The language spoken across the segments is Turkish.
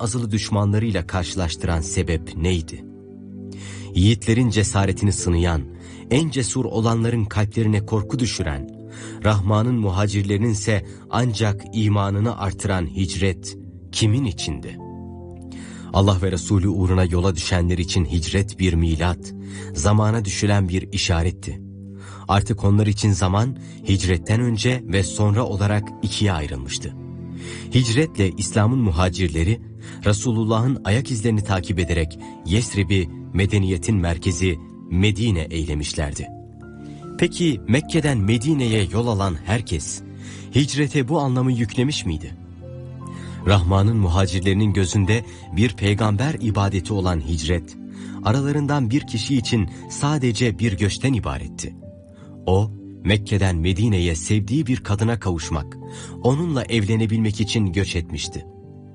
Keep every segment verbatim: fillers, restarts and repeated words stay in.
azılı düşmanlarıyla karşılaştıran sebep neydi? Yiğitlerin cesaretini sınayan, en cesur olanların kalplerine korku düşüren, Rahman'ın muhacirlerinin ise ancak imanını artıran hicret kimin içindi? Allah ve Resulü uğruna yola düşenler için hicret bir milat, zamana düşülen bir işaretti. Artık onlar için zaman hicretten önce ve sonra olarak ikiye ayrılmıştı. Hicretle İslam'ın muhacirleri, Resulullah'ın ayak izlerini takip ederek Yesrib'i medeniyetin merkezi Medine eylemişlerdi. Peki Mekke'den Medine'ye yol alan herkes, hicrete bu anlamı yüklemiş miydi? Rahman'ın muhacirlerinin gözünde bir peygamber ibadeti olan hicret, aralarından bir kişi için sadece bir göçten ibaretti. O, Mekke'den Medine'ye sevdiği bir kadına kavuşmak, onunla evlenebilmek için göç etmişti.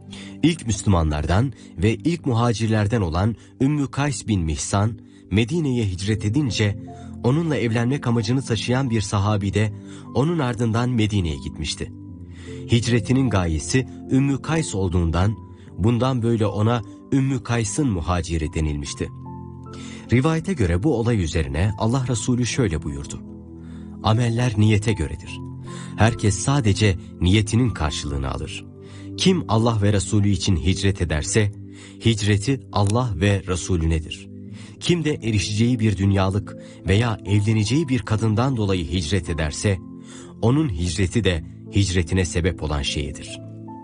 İlk Müslümanlardan ve ilk muhacirlerden olan Ümmü Kays bin Mihsan, Medine'ye hicret edince, onunla evlenmek amacını taşıyan bir sahabi de onun ardından Medine'ye gitmişti. Hicretinin gayesi Ümmü Kays olduğundan, bundan böyle ona Ümmü Kays'ın muhaciri denilmişti. Rivayete göre bu olay üzerine Allah Resulü şöyle buyurdu: Ameller niyete göredir. Herkes sadece niyetinin karşılığını alır. Kim Allah ve Resulü için hicret ederse, hicreti Allah ve Resulünedir. Kim de erişeceği bir dünyalık veya evleneceği bir kadından dolayı hicret ederse, onun hicreti de hicretine sebep olan şeyidir.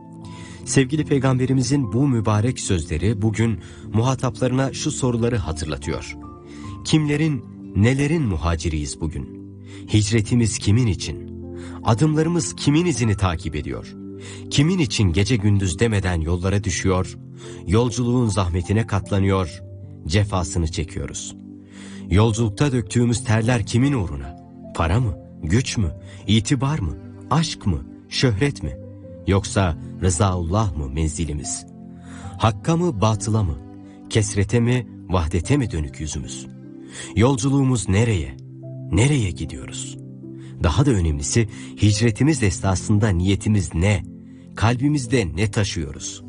Sevgili Peygamberimizin bu mübarek sözleri bugün muhataplarına şu soruları hatırlatıyor. Kimlerin, nelerin muhaciriyiz bugün? Hicretimiz kimin için? Adımlarımız kimin izini takip ediyor? Kimin için gece gündüz demeden yollara düşüyor, yolculuğun zahmetine katlanıyor, cefasını çekiyoruz? Yolculukta döktüğümüz terler kimin uğruna? Para mı? Güç mü? İtibar mı? Aşk mı? Şöhret mi? Yoksa rızaullah mı menzilimiz? Hakka mı batıla mı? Kesrete mi vahdete mi dönük yüzümüz? Yolculuğumuz nereye? Nereye gidiyoruz? Daha da önemlisi hicretimiz esnasında niyetimiz ne? Kalbimizde ne taşıyoruz?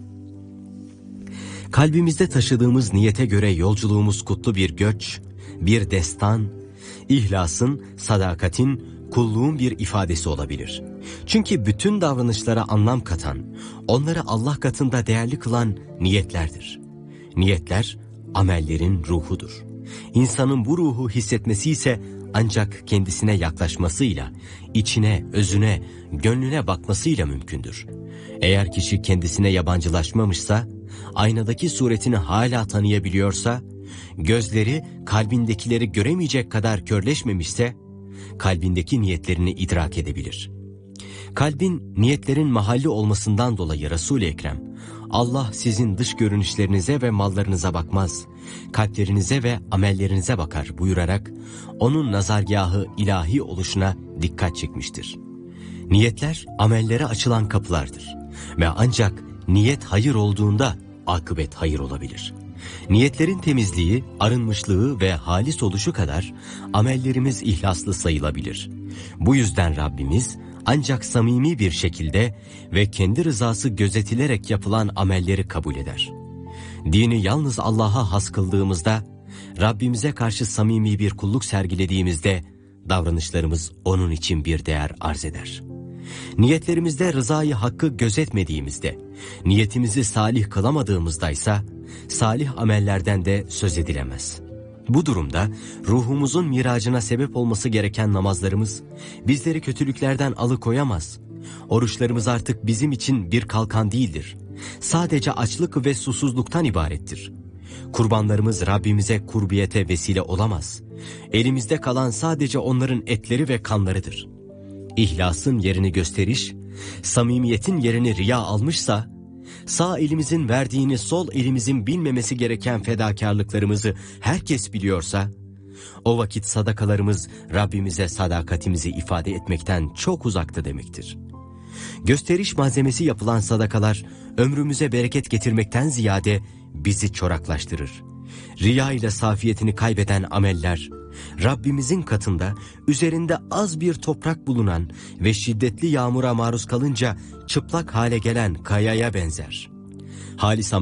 Kalbimizde taşıdığımız niyete göre yolculuğumuz kutlu bir göç, bir destan, ihlasın, sadakatin, kulluğun bir ifadesi olabilir. Çünkü bütün davranışlara anlam katan, onları Allah katında değerli kılan niyetlerdir. Niyetler, amellerin ruhudur. İnsanın bu ruhu hissetmesi ise ancak kendisine yaklaşmasıyla, içine, özüne, gönlüne bakmasıyla mümkündür. Eğer kişi kendisine yabancılaşmamışsa, aynadaki suretini hala tanıyabiliyorsa, gözleri kalbindekileri göremeyecek kadar körleşmemişse, kalbindeki niyetlerini idrak edebilir. Kalbin niyetlerin mahalli olmasından dolayı Resul-i Ekrem, Allah sizin dış görünüşlerinize ve mallarınıza bakmaz, kalplerinize ve amellerinize bakar buyurarak, onun nazargahı ilahi oluşuna dikkat çekmiştir. Niyetler amellere açılan kapılardır ve ancak niyet hayır olduğunda akıbet hayır olabilir. Niyetlerin temizliği, arınmışlığı ve halis oluşu kadar amellerimiz ihlaslı sayılabilir. Bu yüzden Rabbimiz ancak samimi bir şekilde ve kendi rızası gözetilerek yapılan amelleri kabul eder. Dini yalnız Allah'a has kıldığımızda, Rabbimize karşı samimi bir kulluk sergilediğimizde, davranışlarımız onun için bir değer arz eder. Niyetlerimizde rızayı hakkı gözetmediğimizde, niyetimizi salih kılamadığımızdaysa, salih amellerden de söz edilemez. Bu durumda ruhumuzun miracına sebep olması gereken namazlarımız bizleri kötülüklerden alıkoyamaz. Oruçlarımız artık bizim için bir kalkan değildir. Sadece açlık ve susuzluktan ibarettir. Kurbanlarımız Rabbimize kurbiyete vesile olamaz. Elimizde kalan sadece onların etleri ve kanlarıdır. İhlasın yerini gösteriş, samimiyetin yerini riya almışsa, sağ elimizin verdiğini sol elimizin bilmemesi gereken fedakarlıklarımızı herkes biliyorsa, o vakit sadakalarımız Rabbimize sadakatimizi ifade etmekten çok uzakta demektir. Gösteriş malzemesi yapılan sadakalar ömrümüze bereket getirmekten ziyade bizi çoraklaştırır. Riya ile safiyetini kaybeden ameller, Rabbimizin katında üzerinde az bir toprak bulunan ve şiddetli yağmura maruz kalınca çıplak hale gelen kayaya benzer. Halis